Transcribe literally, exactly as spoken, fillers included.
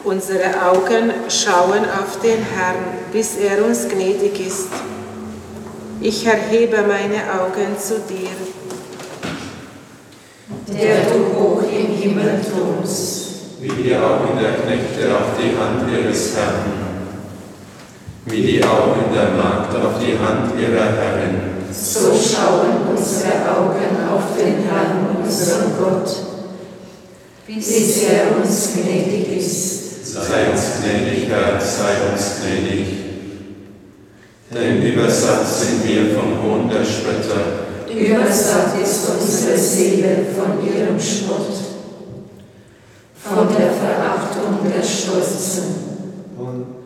Unsere Augen schauen auf den Herrn, bis er uns gnädig ist. Ich erhebe meine Augen zu dir, der du hoch im Himmel thronst. Wie die Augen der Knechte auf die Hand ihres Herrn, wie die Augen der Magd auf die Hand ihrer Herrin. So schauen unsere Augen auf den Herrn, unseren Gott, bis er uns gnädig ist. Sei uns gnädig, Herr, sei uns gnädig. Denn übersatt sind wir vom Hohn der Spötter. Übersatt ist unsere Seele von ihrem Spott, von der Verachtung der Stolzen. Und